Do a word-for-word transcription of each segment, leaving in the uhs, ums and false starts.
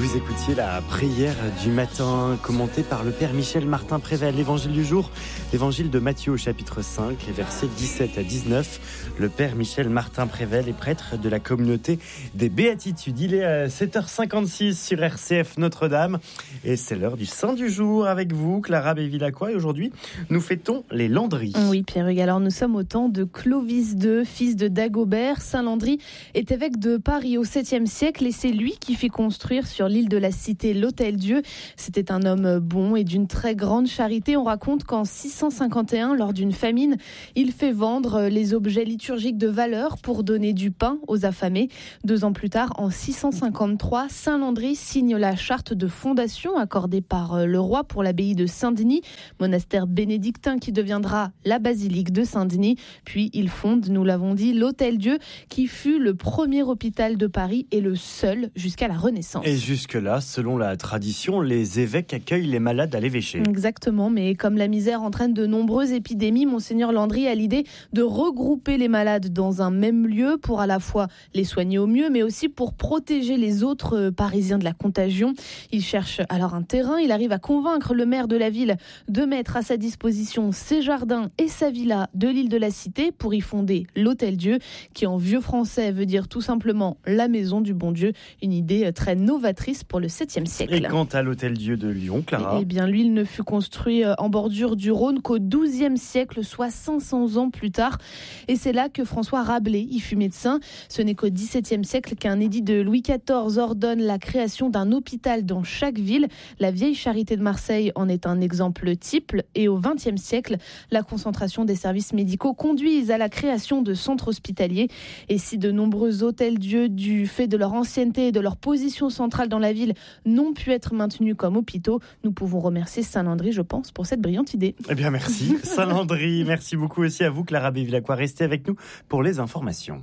Vous écoutiez la prière du matin commentée par le Père Michel Martin Prével. L'évangile du jour, l'évangile de Matthieu au chapitre cinq, les versets dix-sept à dix-neuf. Le Père Michel Martin Prével est prêtre de la communauté des Béatitudes. Il est à sept heures cinquante-six sur R C F Notre-Dame et c'est l'heure du Saint du jour avec vous, Clara Bévilacqua. Et aujourd'hui, nous fêtons les Landry. Oui, Pierre-Hugues, alors nous sommes au temps de Clovis deux, fils de Dagobert. Saint Landry est évêque de Paris au septième siècle et c'est lui qui fait construire sur l'île de la Cité l'Hôtel-Dieu. C'était un homme bon et d'une très grande charité. On raconte qu'en six cent cinquante et un, lors d'une famine, il fait vendre les objets liturgiques de valeur pour donner du pain aux affamés. Deux ans plus tard, en six cent cinquante-trois, Saint Landry signe la charte de fondation accordée par le roi pour l'abbaye de Saint-Denis, monastère bénédictin qui deviendra la basilique de Saint-Denis. Puis il fonde, nous l'avons dit, l'Hôtel-Dieu qui fut le premier hôpital de Paris et le seul jusqu'à la Renaissance. Et jusque-là, selon la tradition, les évêques accueillent les malades à l'évêché. Exactement, mais comme la misère entraîne de nombreuses épidémies, Monseigneur Landry a l'idée de regrouper les malades dans un même lieu pour à la fois les soigner au mieux, mais aussi pour protéger les autres Parisiens de la contagion. Il cherche alors un terrain, il arrive à convaincre le maire de la ville de mettre à sa disposition ses jardins et sa villa de l'île de la Cité pour y fonder l'Hôtel-Dieu, qui en vieux français veut dire tout simplement la maison du bon Dieu, une idée très novatrice pour le septième siècle. Et quant à l'Hôtel-Dieu de Lyon, Clara ? Eh bien, lui, il ne fut construit en bordure du Rhône qu'au douzième siècle, soit cinq cents ans plus tard. Et c'est là que François Rabelais y fut médecin. Ce n'est qu'au dix-septième siècle qu'un édit de Louis quatorze ordonne la création d'un hôpital dans chaque ville. La vieille Charité de Marseille en est un exemple type. Et au vingtième siècle, la concentration des services médicaux conduisent à la création de centres hospitaliers. Et si de nombreux hôtels-dieux, du fait de leur ancienneté et de leur position centrale dans la ville, n'ont pu être maintenus comme hôpitaux, nous pouvons remercier Saint Landry, je pense, pour cette brillante idée. Eh bien, merci Saint Landry. Merci beaucoup aussi à vous, Clara Bévilacqua. Restez avec nous pour les informations.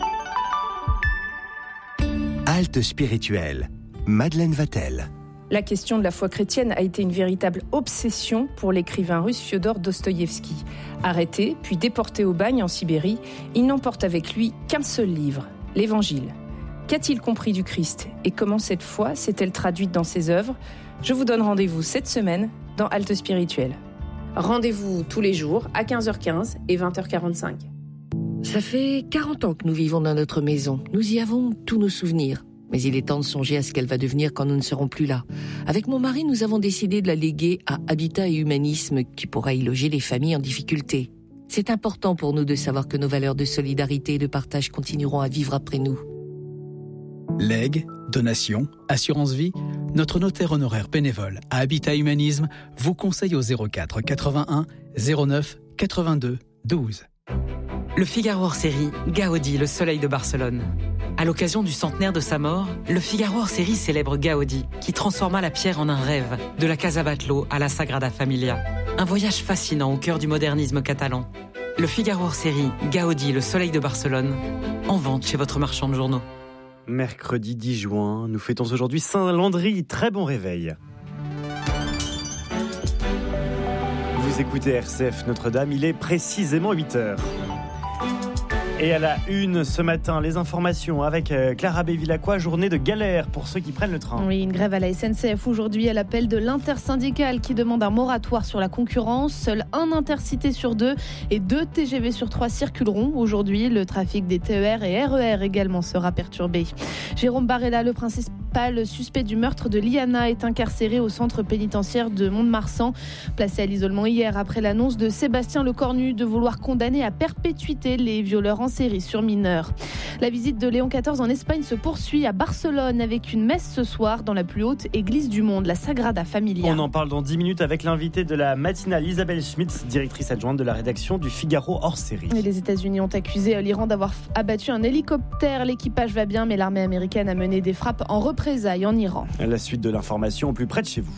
Halte spirituelle. Madeleine Vatel. La question de la foi chrétienne a été une véritable obsession pour l'écrivain russe Fiodor Dostoïevski. Arrêté, puis déporté au bagne en Sibérie, il n'emporte avec lui qu'un seul livre, l'Évangile. Qu'a-t-il compris du Christ et comment cette foi s'est-elle traduite dans ses œuvres ? Je vous donne rendez-vous cette semaine dans Halte Spirituelle. Rendez-vous tous les jours à quinze heures quinze et vingt heures quarante-cinq. Ça fait quarante ans que nous vivons dans notre maison. Nous y avons tous nos souvenirs. Mais il est temps de songer à ce qu'elle va devenir quand nous ne serons plus là. Avec mon mari, nous avons décidé de la léguer à Habitat et Humanisme qui pourra y loger les familles en difficulté. C'est important pour nous de savoir que nos valeurs de solidarité et de partage continueront à vivre après nous. Legs, donations, assurance vie, notre notaire honoraire bénévole à Habitat Humanisme vous conseille au zéro quatre quatre-vingt-un zéro neuf quatre-vingt-deux douze. Le Figaro hors série, Gaudi, le soleil de Barcelone. À l'occasion du centenaire de sa mort, le Figaro hors série célèbre Gaudi, qui transforma la pierre en un rêve, de la Casa Batlló à la Sagrada Familia. Un voyage fascinant au cœur du modernisme catalan. Le Figaro hors série, Gaudi, le soleil de Barcelone, en vente chez votre marchand de journaux. Mercredi dix juin, nous fêtons aujourd'hui Saint Landry. Très bon réveil. Vous écoutez R C F Notre-Dame, il est précisément huit heures. Et à la une ce matin, les informations avec Clara Bévilacqua, journée de galère pour ceux qui prennent le train. Oui, une grève à la S N C F aujourd'hui à l'appel de l'intersyndicale qui demande un moratoire sur la concurrence. Seul un intercité sur deux et deux T G V sur trois circuleront aujourd'hui. Le trafic des T E R et R E R également sera perturbé. Jérôme Barella, le principal suspect du meurtre de Liana, est incarcéré au centre pénitentiaire de Mont-de-Marsan. Placé à l'isolement hier après l'annonce de Sébastien Lecornu de vouloir condamner à perpétuité les violeurs en série sur mineurs. La visite de Léon quatorze en Espagne se poursuit à Barcelone avec une messe ce soir dans la plus haute église du monde, la Sagrada Familia. On en parle dans dix minutes avec l'invitée de la matinale, Isabelle Schmitz, directrice adjointe de la rédaction du Figaro hors série. Et les États-Unis ont accusé l'Iran d'avoir abattu un hélicoptère. L'équipage va bien, mais l'armée américaine a mené des frappes en représailles en Iran. La suite de l'information au plus près de chez vous.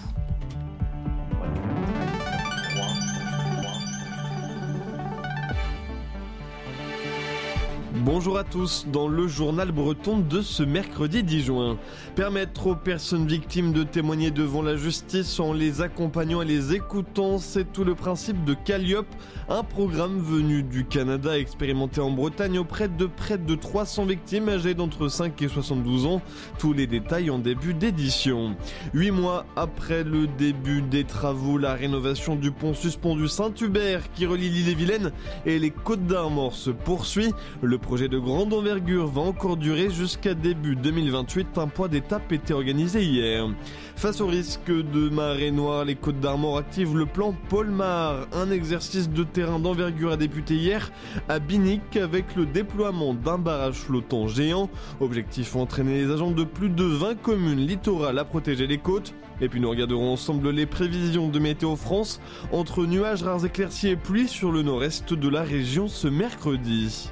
Bonjour à tous, dans le journal breton de ce mercredi dix juin. Permettre aux personnes victimes de témoigner devant la justice en les accompagnant et les écoutant, c'est tout le principe de Calliope, un programme venu du Canada expérimenté en Bretagne auprès de près de trois cents victimes âgées d'entre cinq et soixante-douze ans. Tous les détails en début d'édition. Huit mois après le début des travaux, la rénovation du pont suspendu Saint-Hubert qui relie l'Ille-et-Vilaine et les Côtes-d'Armor se poursuit. Le projet de grande envergure va encore durer jusqu'à début deux mille vingt-huit. Un point d'étape était organisé hier. Face au risque de marée noire, les Côtes-d'Armor activent le plan Polmar, un exercice de terrain d'envergure a débuté hier à Binic avec le déploiement d'un barrage flottant géant. Objectif, entraîner les agents de plus de vingt communes littorales à protéger les côtes. Et puis nous regarderons ensemble les prévisions de Météo France entre nuages rares éclaircies et pluie sur le nord-est de la région ce mercredi.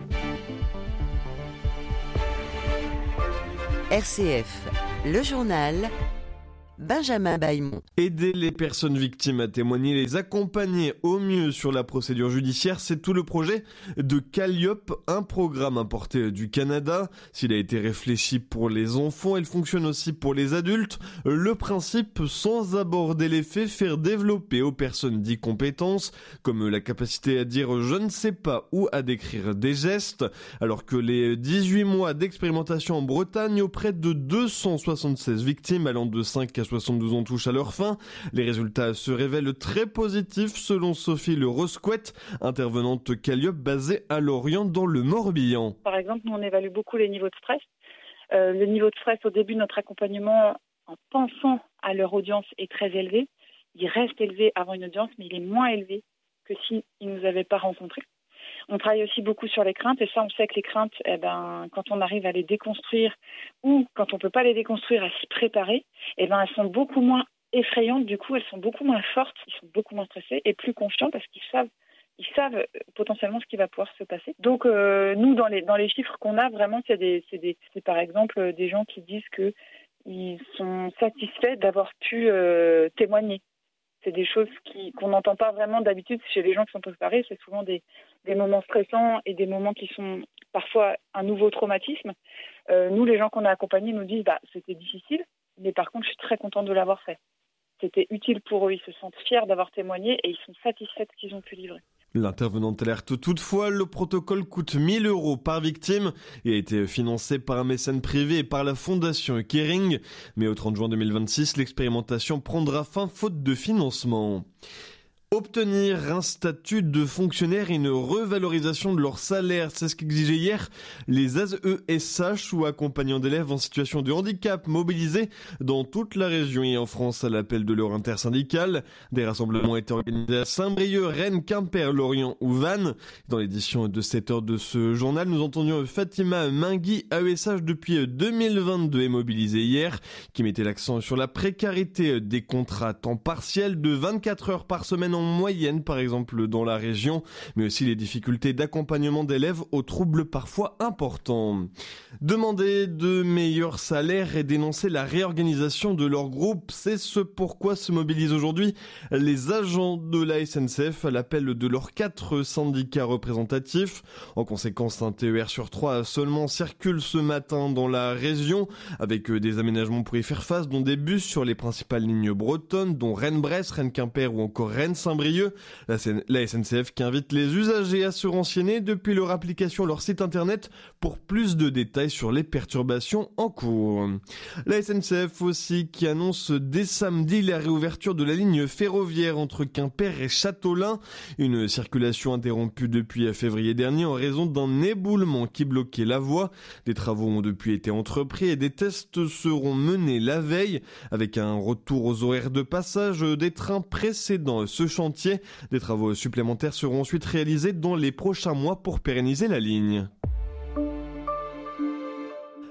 R C F, le journal, Benjamin Bailmont. Aider les personnes victimes à témoigner, les accompagner au mieux sur la procédure judiciaire, c'est tout le projet de Calliope, un programme importé du Canada. S'il a été réfléchi pour les enfants, il fonctionne aussi pour les adultes. Le principe, sans aborder les faits, faire développer aux personnes dix compétences, comme la capacité à dire « je ne sais pas » ou à décrire des gestes. Alors que les dix-huit mois d'expérimentation en Bretagne, auprès de deux cent soixante-seize victimes allant de cinq à soixante-douze ans touchent à leur fin. Les résultats se révèlent très positifs selon Sophie Le Rosquette, intervenante Calliope basée à Lorient dans le Morbihan. Par exemple, nous on évalue beaucoup les niveaux de stress. Euh, le niveau de stress au début de notre accompagnement, en pensant à leur audience, est très élevé. Il reste élevé avant une audience, mais il est moins élevé que s'ils ne nous avaient pas rencontrés. On travaille aussi beaucoup sur les craintes et ça, on sait que les craintes, eh ben, quand on arrive à les déconstruire ou quand on peut pas les déconstruire, à s'y préparer, eh ben, elles sont beaucoup moins effrayantes. Du coup, elles sont beaucoup moins fortes, ils sont beaucoup moins stressés et plus confiants parce qu'ils savent, ils savent potentiellement ce qui va pouvoir se passer. Donc, euh, nous, dans les dans les chiffres qu'on a, vraiment, c'est des, c'est des, c'est par exemple des gens qui disent que ils sont satisfaits d'avoir pu euh, témoigner. C'est des choses qui, qu'on n'entend pas vraiment d'habitude chez les gens qui sont préparés. C'est souvent des, des moments stressants et des moments qui sont parfois un nouveau traumatisme. Euh, nous, les gens qu'on a accompagnés nous disent bah, « c'était difficile, mais par contre, je suis très contente de l'avoir fait. » C'était utile pour eux. Ils se sentent fiers d'avoir témoigné et ils sont satisfaits de ce qu'ils ont pu livrer. L'intervenante alerte toutefois, le protocole coûte mille euros par victime et a été financé par un mécène privé et par la fondation Kering. Mais au trente juin deux mille vingt-six, l'expérimentation prendra fin faute de financement. Obtenir un statut de fonctionnaire et une revalorisation de leur salaire, c'est ce qu'exigeaient hier les A E S H ou accompagnants d'élèves en situation de handicap mobilisés dans toute la région et en France à l'appel de leur intersyndicale. Des rassemblements ont été organisés à Saint-Brieuc, Rennes, Quimper, Lorient ou Vannes. Dans l'édition de sept heures de ce journal, nous entendions Fatima Mingui, A E S H depuis deux mille vingt-deux et mobilisée hier, qui mettait l'accent sur la précarité des contrats à temps partiel de vingt-quatre heures par semaine en moyenne, par exemple, dans la région, mais aussi les difficultés d'accompagnement d'élèves aux troubles parfois importants. Demander de meilleurs salaires et dénoncer la réorganisation de leur groupe, c'est ce pourquoi se mobilisent aujourd'hui les agents de la S N C F à l'appel de leurs quatre syndicats représentatifs. En conséquence, un T E R sur trois seulement circule ce matin dans la région, avec des aménagements pour y faire face, dont des bus sur les principales lignes bretonnes, dont Rennes-Brest, Rennes-Quimper ou encore Rennes-Saint-Brieuc. La S N C F qui invite les usagers à se renseigner depuis leur application, leur site internet pour plus de détails sur les perturbations en cours. La S N C F aussi qui annonce dès samedi la réouverture de la ligne ferroviaire entre Quimper et Châteaulin. Une circulation interrompue depuis février dernier en raison d'un éboulement qui bloquait la voie. Des travaux ont depuis été entrepris et des tests seront menés la veille avec un retour aux horaires de passage des trains précédents ce chantier. Des travaux supplémentaires seront ensuite réalisés dans les prochains mois pour pérenniser la ligne.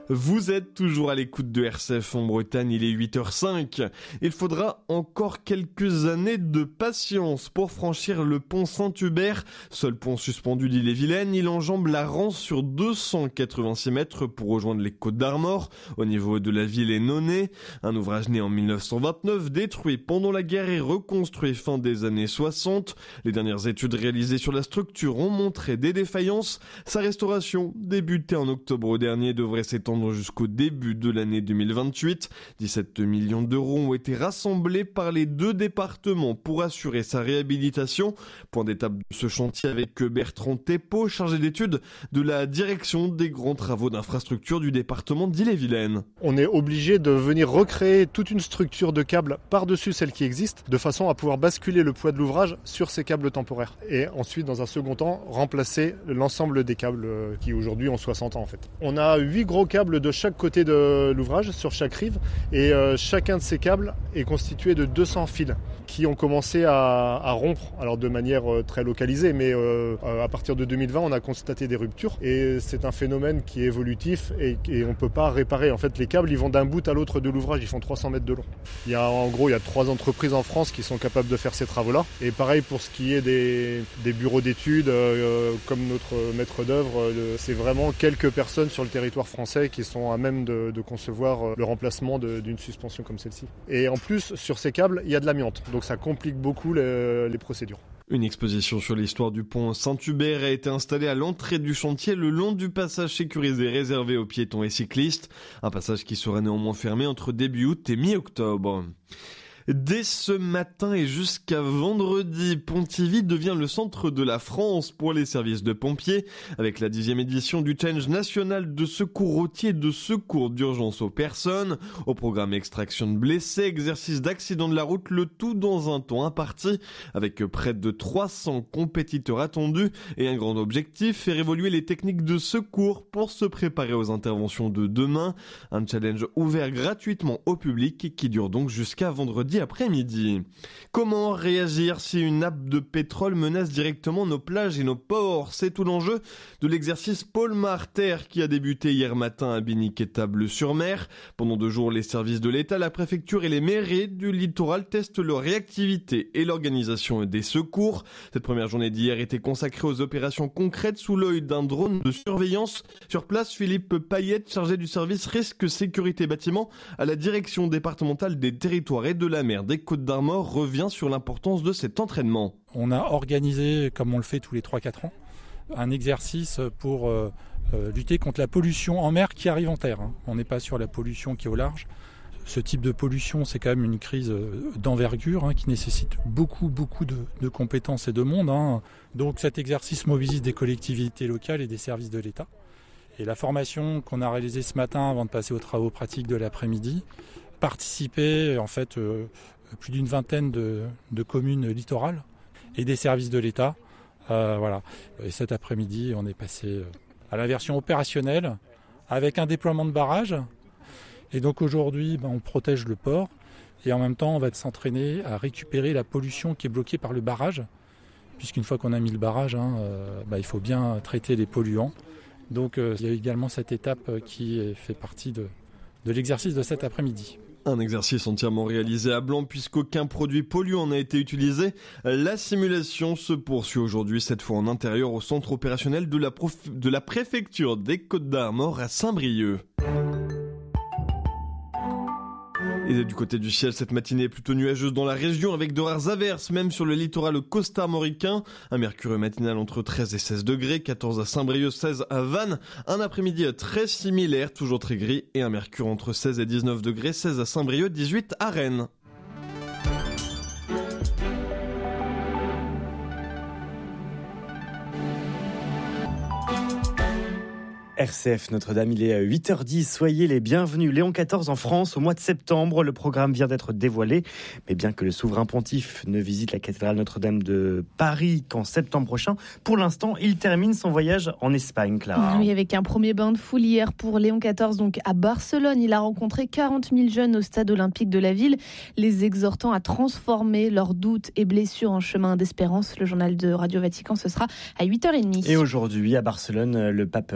Vous êtes toujours à l'écoute de R C F en Bretagne, il est huit heures cinq. Il faudra encore quelques années de patience pour franchir le pont Saint-Hubert. Seul pont suspendu d'Ille-et-Vilaine, il enjambe la Rance sur deux cent quatre-vingt-six mètres pour rejoindre les Côtes d'Armor, au niveau de la ville et Nonnet. Un ouvrage né en mille neuf cent vingt-neuf, détruit pendant la guerre et reconstruit fin des années soixante. Les dernières études réalisées sur la structure ont montré des défaillances. Sa restauration, débutée en octobre dernier, devrait s'étendre jusqu'au début de l'année deux mille vingt-huit. dix-sept millions d'euros ont été rassemblés par les deux départements pour assurer sa réhabilitation. Point d'étape de ce chantier avec Bertrand Thépeau, chargé d'études de la direction des grands travaux d'infrastructure du département d'Ille-et-Vilaine. On est obligé de venir recréer toute une structure de câbles par-dessus celle qui existe, de façon à pouvoir basculer le poids de l'ouvrage sur ces câbles temporaires. Et ensuite, dans un second temps, remplacer l'ensemble des câbles qui aujourd'hui ont soixante ans en fait. On a huit gros câbles de chaque côté de l'ouvrage, sur chaque rive, et euh, chacun de ces câbles est constitué de deux cents fils qui ont commencé à, à rompre, alors de manière euh, très localisée, mais euh, à partir de deux mille vingt, on a constaté des ruptures, et c'est un phénomène qui est évolutif et, et on ne peut pas réparer. En fait, les câbles, ils vont d'un bout à l'autre de l'ouvrage, ils font trois cents mètres de long. Il y a, en gros, il y a trois entreprises en France qui sont capables de faire ces travaux-là, et pareil pour ce qui est des, des bureaux d'études, euh, comme notre maître d'œuvre, euh, c'est vraiment quelques personnes sur le territoire français qui sont à même de, de concevoir le remplacement de, d'une suspension comme celle-ci. Et en plus, sur ces câbles, il y a de l'amiante, donc ça complique beaucoup les, les procédures. Une exposition sur l'histoire du pont Saint-Hubert a été installée à l'entrée du chantier le long du passage sécurisé réservé aux piétons et cyclistes. Un passage qui sera néanmoins fermé entre début août et mi-octobre. Dès ce matin et jusqu'à vendredi, Pontivy devient le centre de la France pour les services de pompiers, avec la dixième édition du Challenge national de secours routier et de secours d'urgence aux personnes. Au programme extraction de blessés, exercice d'accident de la route, le tout dans un temps imparti, avec près de trois cents compétiteurs attendus et un grand objectif, faire évoluer les techniques de secours pour se préparer aux interventions de demain. Un challenge ouvert gratuitement au public qui dure donc jusqu'à vendredi après-midi. Comment réagir si une nappe de pétrole menace directement nos plages et nos ports? C'est tout l'enjeu de l'exercice Paul Marter qui a débuté hier matin à Binic et Table-sur-Mer. Pendant deux jours, les services de l'État, la préfecture et les mairies du littoral testent leur réactivité et l'organisation des secours. Cette première journée d'hier était consacrée aux opérations concrètes sous l'œil d'un drone de surveillance. Sur place, Philippe Payette, chargé du service risque sécurité bâtiment à la direction départementale des territoires et de la mer des Côtes d'Armor, revient sur l'importance de cet entraînement. On a organisé, comme on le fait tous les trois quatre ans, un exercice pour euh, euh, lutter contre la pollution en mer qui arrive en terre. Hein. On n'est pas sur la pollution qui est au large. Ce type de pollution, c'est quand même une crise d'envergure hein, qui nécessite beaucoup, beaucoup de, de compétences et de monde. Hein. Donc cet exercice mobilise des collectivités locales et des services de l'État. Et la formation qu'on a réalisée ce matin avant de passer aux travaux pratiques de l'après-midi, participer en fait euh, plus d'une vingtaine de, de communes littorales et des services de l'État. Euh, voilà. Et cet après-midi, on est passé à la version opérationnelle avec un déploiement de barrages. Et donc aujourd'hui, ben, on protège le port et en même temps, on va s'entraîner à récupérer la pollution qui est bloquée par le barrage, puisqu'une fois qu'on a mis le barrage, hein, euh, ben, il faut bien traiter les polluants. Donc euh, il y a également cette étape qui fait partie de, de l'exercice de cet après-midi. Un exercice entièrement réalisé à blanc puisqu'aucun produit polluant n'a été utilisé. La simulation se poursuit aujourd'hui, cette fois en intérieur au centre opérationnel de la, prof... de la préfecture des Côtes d'Armor à Saint-Brieuc. Et du côté du ciel, cette matinée est plutôt nuageuse dans la région avec de rares averses, même sur le littoral costarmoricain. Un mercure matinal entre treize et seize degrés, quatorze à Saint-Brieuc, seize à Vannes. Un après-midi très similaire, toujours très gris, et un mercure entre seize et dix-neuf degrés, seize à Saint-Brieuc, dix-huit à Rennes. R C F Notre-Dame, il est huit heures dix, soyez les bienvenus. Léon quatorze en France au mois de septembre, le programme vient d'être dévoilé. Mais bien que le souverain pontife ne visite la cathédrale Notre-Dame de Paris qu'en septembre prochain, pour l'instant, il termine son voyage en Espagne, Clara. Oui, avec un premier bain de foule hier pour Léon quatorze, donc à Barcelone. Il a rencontré quarante mille jeunes au stade olympique de la ville, les exhortant à transformer leurs doutes et blessures en chemin d'espérance. Le journal de Radio Vatican, ce sera à huit heures trente. Et aujourd'hui, à Barcelone, le pape Léon quatorze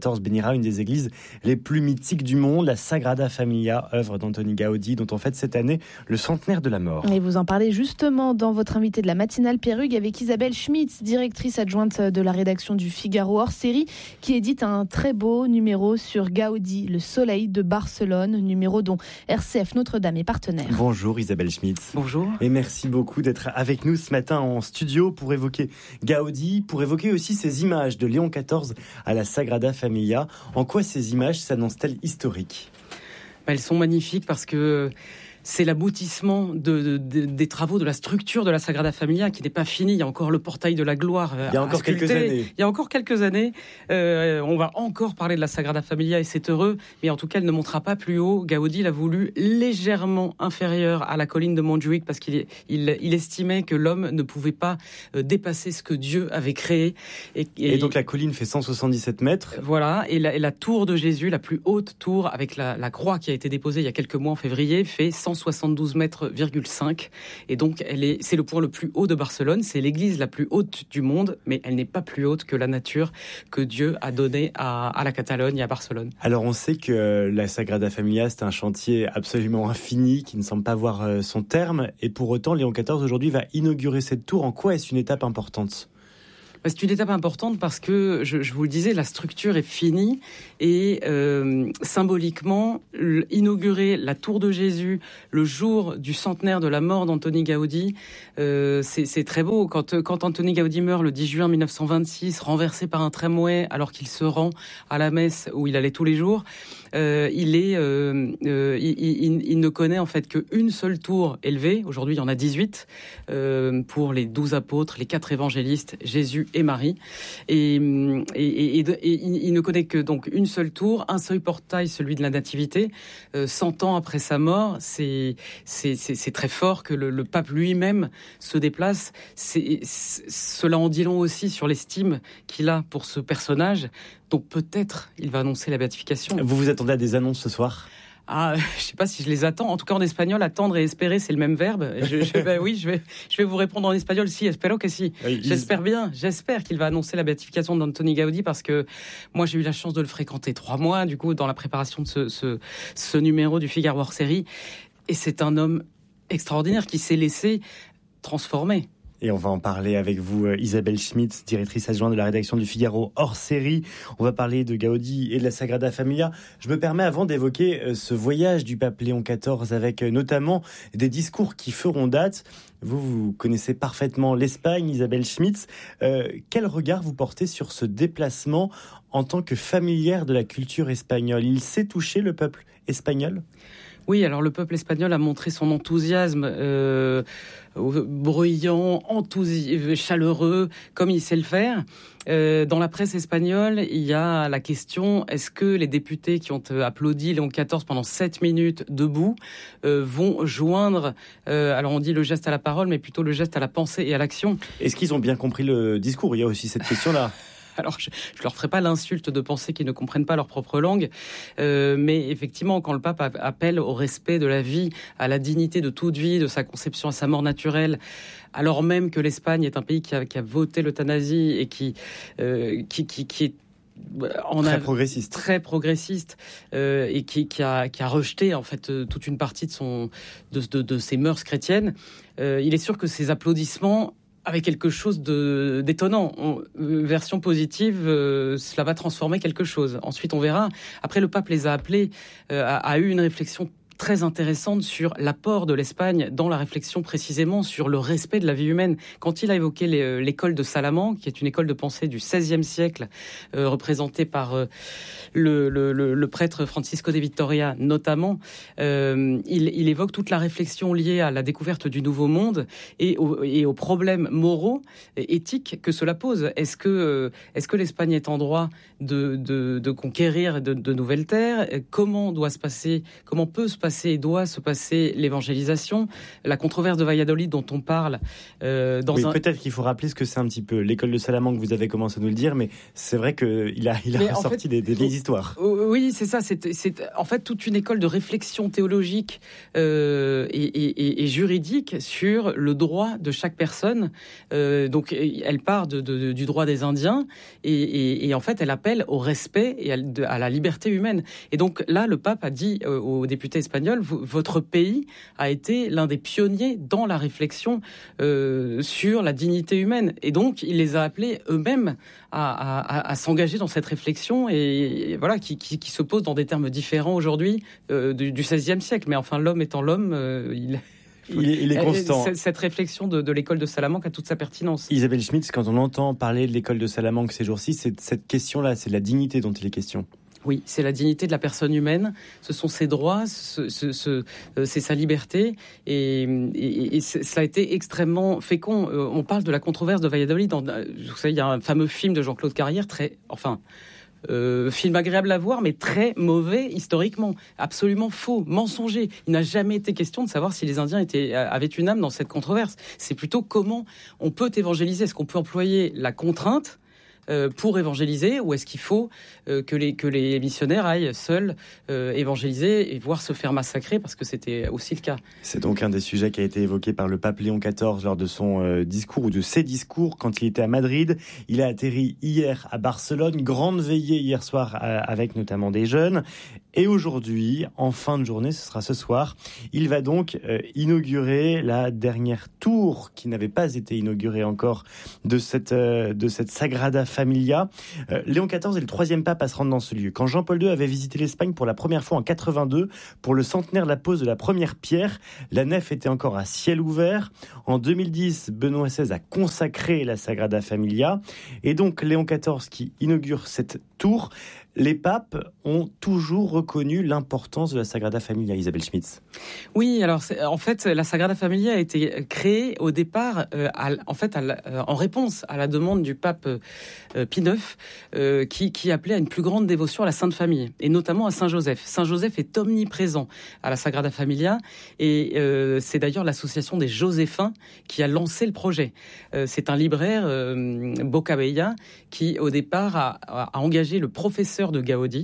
quatorze bénira une des églises les plus mythiques du monde, la Sagrada Familia, œuvre d'Antoni Gaudi, dont on fête cette année le centenaire de la mort. Et vous en parlez justement dans votre invité de la matinale Pierre Hugues avec Isabelle Schmitz, directrice adjointe de la rédaction du Figaro hors série, qui édite un très beau numéro sur Gaudi, le soleil de Barcelone, numéro dont R C F Notre-Dame est partenaire. Bonjour Isabelle Schmitz. Bonjour. Et merci beaucoup d'être avec nous ce matin en studio pour évoquer Gaudi, pour évoquer aussi ces images de Léon quatorze à la Sagrada Familia. En quoi ces images s'annoncent-elles historiques ? Elles sont magnifiques parce que c'est l'aboutissement de, de, des travaux de la structure de la Sagrada Familia qui n'est pas finie. Il y a encore le portail de la gloire. Il y a encore quelques années. Il y a encore quelques années. Euh, on va encore parler de la Sagrada Familia et c'est heureux. Mais en tout cas, elle ne montera pas plus haut. Gaudi l'a voulu légèrement inférieur à la colline de Montjuïc parce qu'il il, il estimait que l'homme ne pouvait pas dépasser ce que Dieu avait créé. Et, et, et donc la colline fait cent soixante-dix-sept mètres. Voilà. Et la, et la tour de Jésus, la plus haute tour avec la, la croix qui a été déposée il y a quelques mois en février, fait cent soixante-douze mètres virgule cinq et donc elle est, c'est le point le plus haut de Barcelone, c'est l'église la plus haute du monde, mais elle n'est pas plus haute que la nature que Dieu a donnée à, à la Catalogne et à Barcelone. Alors on sait que la Sagrada Familia c'est un chantier absolument infini qui ne semble pas voir son terme et pour autant Léon quatorze aujourd'hui va inaugurer cette tour. En quoi est-ce une étape importante ? C'est une étape importante parce que, je, je vous le disais, la structure est finie et euh, symboliquement, inaugurer la tour de Jésus le jour du centenaire de la mort d'Antoni Gaudi, euh, c'est, c'est très beau. Quand, quand Antoni Gaudi meurt le dix juin mille neuf cent vingt-six, renversé par un tramway alors qu'il se rend à la messe où il allait tous les jours, euh, il, est, euh, euh, il, il, il ne connaît en fait qu'une seule tour élevée. Aujourd'hui, il y en a dix-huit euh, pour les douze apôtres, les quatre évangélistes, Jésus et Marie, et, et, et, et, et il ne connaît que donc une seule tour, un seul portail, celui de la Nativité. Euh, cent ans après sa mort, c'est, c'est, c'est, c'est très fort que le, le pape lui-même se déplace. C'est, c'est, cela en dit long aussi sur l'estime qu'il a pour ce personnage. Donc peut-être il va annoncer la béatification. Vous vous attendez à des annonces ce soir ? Ah, je ne sais pas si je les attends. En tout cas, en espagnol, attendre et espérer, c'est le même verbe. Je, je, ben oui, je vais, je vais vous répondre en espagnol. Si, espero que si. Oui, j'espère bien. J'espère qu'il va annoncer la béatification d'Antoni Gaudi parce que moi, j'ai eu la chance de le fréquenter trois mois, du coup, dans la préparation de ce, ce, ce numéro du Figaro hors série. Et c'est un homme extraordinaire qui s'est laissé transformer. Et on va en parler avec vous, Isabelle Schmitz, directrice adjointe de la rédaction du Figaro hors série. On va parler de Gaudi et de la Sagrada Familia. Je me permets avant d'évoquer ce voyage du pape Léon quatorze avec notamment des discours qui feront date. Vous, vous connaissez parfaitement l'Espagne, Isabelle Schmitz. Euh, quel regard vous portez sur ce déplacement en tant que familière de la culture espagnole ? Il sait toucher le peuple espagnol ? Oui, alors le peuple espagnol a montré son enthousiasme euh, bruyant, enthousi- chaleureux, comme il sait le faire. Euh, dans la presse espagnole, il y a la question, est-ce que les députés qui ont applaudi Léon quatorze pendant sept minutes debout euh, vont joindre, euh, alors on dit le geste à la parole, mais plutôt le geste à la pensée et à l'action ? Est-ce qu'ils ont bien compris le discours ? Il y a aussi cette question-là. Alors, je ne leur ferai pas l'insulte de penser qu'ils ne comprennent pas leur propre langue, euh, mais effectivement, quand le pape appelle au respect de la vie, à la dignité de toute vie, de sa conception à sa mort naturelle, alors même que l'Espagne est un pays qui a, qui a voté l'euthanasie et qui, euh, qui, qui, qui est en très a, progressiste, très progressiste euh, et qui, qui, a, qui a rejeté en fait euh, toute une partie de, son, de, de, de ses mœurs chrétiennes, euh, il est sûr que ces applaudissements avec quelque chose de, d'étonnant. On, version positive, euh, cela va transformer quelque chose. Ensuite, on verra. Après, le pape les a appelés, euh, a, a eu une réflexion très intéressante sur l'apport de l'Espagne dans la réflexion précisément sur le respect de la vie humaine. Quand il a évoqué les, l'école de Salamanque, qui est une école de pensée du seizième siècle, euh, représentée par euh, le, le, le, le prêtre Francisco de Vitoria notamment, euh, il, il évoque toute la réflexion liée à la découverte du Nouveau Monde et, au, et aux problèmes moraux et éthiques que cela pose. Est-ce que, euh, est-ce que l'Espagne est en droit de, de, de conquérir de, de nouvelles terres ? Comment doit se passer, comment peut se passer passer et doit se passer l'évangélisation. La controverse de Valladolid dont on parle euh, dans oui, un... peut-être qu'il faut rappeler ce que c'est un petit peu. L'école de Salamanque, vous avez commencé à nous le dire, mais c'est vrai qu'il a, il a ressorti en fait, des, des vieilles histoires. Oui, c'est ça. C'est, c'est en fait toute une école de réflexion théologique euh, et, et, et juridique sur le droit de chaque personne. Euh, donc, elle part de, de, du droit des Indiens et, et, et en fait, elle appelle au respect et à, de, à la liberté humaine. Et donc là, le pape a dit euh, aux députés espagnols, votre pays a été l'un des pionniers dans la réflexion euh, sur la dignité humaine. Et donc, il les a appelés eux-mêmes à, à, à s'engager dans cette réflexion et, et voilà, qui, qui, qui se pose dans des termes différents aujourd'hui euh, du, du seizième siècle. Mais enfin, l'homme étant l'homme, euh, il... Il est, il est constant. Cette réflexion de, de l'école de Salamanque a toute sa pertinence. Isabelle Schmitz, quand on entend parler de l'école de Salamanque ces jours-ci, c'est cette question-là, c'est la dignité dont il est question. Oui, c'est la dignité de la personne humaine, ce sont ses droits, ce, ce, ce, c'est sa liberté, et, et, et ça a été extrêmement fécond. On parle de la controverse de Valladolid. Dans, vous savez, il y a un fameux film de Jean-Claude Carrière, très, enfin... Euh, film agréable à voir, mais très mauvais historiquement, absolument faux, mensonger. Il n'a jamais été question de savoir si les Indiens étaient, avaient une âme dans cette controverse. C'est plutôt comment on peut évangéliser. Est-ce qu'on peut employer la contrainte pour évangéliser, ou est-ce qu'il faut euh, que, les, que les missionnaires aillent seuls euh, évangéliser et voir se faire massacrer, parce que c'était aussi le cas. C'est donc un des sujets qui a été évoqué par le pape Léon quatorze lors de son euh, discours, ou de ses discours, quand il était à Madrid. Il a atterri hier à Barcelone, grande veillée hier soir euh, avec notamment des jeunes. Et aujourd'hui, en fin de journée, ce sera ce soir, il va donc euh, inaugurer la dernière tour qui n'avait pas été inaugurée encore de cette, euh, de cette Sagrada Familia. Euh, Léon quatorze est le troisième pape à se rendre dans ce lieu. Quand Jean-Paul deux avait visité l'Espagne pour la première fois en quatre-vingt-deux, pour le centenaire de la pose de la première pierre, la nef était encore à ciel ouvert. En deux mille dix, Benoît seize a consacré la Sagrada Familia. Et donc Léon quatorze qui inaugure cette tour. Les papes ont toujours reconnu l'importance de la Sagrada Familia, Isabelle Schmitz. Oui, alors en fait, la Sagrada Familia a été créée au départ, euh, à, en fait, à la, euh, en réponse à la demande du pape euh, Pie neuf, euh, qui, qui appelait à une plus grande dévotion à la Sainte Famille, et notamment à Saint Joseph. Saint Joseph est omniprésent à la Sagrada Familia, et euh, c'est d'ailleurs l'association des Joséphains qui a lancé le projet. Euh, c'est un libraire, euh, Bocabella, qui au départ a, a engagé le professeur de Gaudi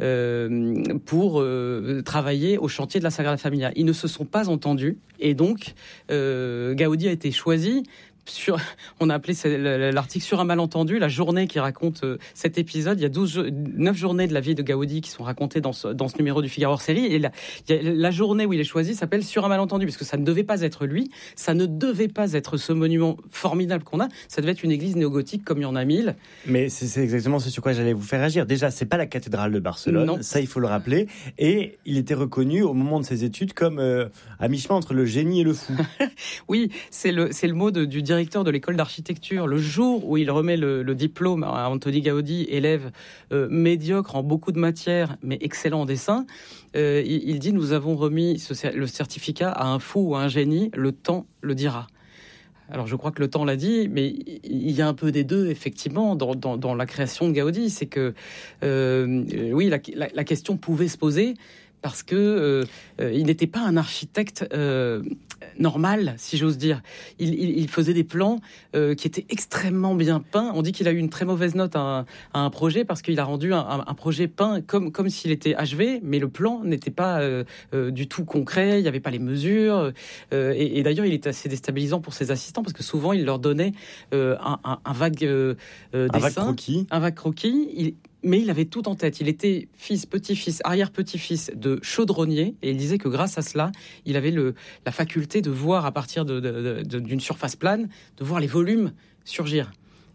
euh, pour euh, travailler au chantier de la Sagrada Familia. Ils ne se sont pas entendus et donc euh, Gaudi a été choisi. Sur, on a appelé l'article sur un malentendu, la journée qui raconte euh, cet épisode. Il y a douze, neuf journées de la vie de Gaudi qui sont racontées dans ce, dans ce numéro du Figaro hors série. Et la, il y a, la journée où il est choisi s'appelle sur un malentendu, parce que ça ne devait pas être lui, ça ne devait pas être ce monument formidable qu'on a. Ça devait être une église néogothique comme il y en a mille. Mais c'est, c'est exactement ce sur quoi j'allais vous faire agir. Déjà, c'est pas la cathédrale de Barcelone, non. Ça il faut le rappeler. Et il était reconnu au moment de ses études comme euh, à mi-chemin entre le génie et le fou. Oui, c'est le, c'est le mot de, du directeur de l'école d'architecture. Le jour où il remet le, le diplôme à Antoni Gaudi, élève euh, médiocre en beaucoup de matières, mais excellent en dessin, euh, il, il dit « Nous avons remis ce, le certificat à un fou ou à un génie, le temps le dira ». Alors je crois que le temps l'a dit, mais il y a un peu des deux, effectivement, dans, dans, dans la création de Gaudi. C'est que, euh, oui, la, la, la question pouvait se poser, parce que euh, euh, il n'était pas un architecte euh, normal, si j'ose dire. Il, il, il faisait des plans euh, qui étaient extrêmement bien peints. On dit qu'il a eu une très mauvaise note à un, à un projet parce qu'il a rendu un, un, un projet peint comme, comme s'il était achevé, mais le plan n'était pas euh, euh, du tout concret, il n'y avait pas les mesures. Euh, et, et d'ailleurs, il était assez déstabilisant pour ses assistants parce que souvent, il leur donnait euh, un, un, un vague euh, euh, dessin. Un vague croquis. Un vague croquis. Il, Mais il avait tout en tête. Il était fils, petit-fils, arrière-petit-fils de chaudronnier. Et il disait que grâce à cela, il avait le, la faculté de voir à partir de, de, de, d'une surface plane, de voir les volumes surgir.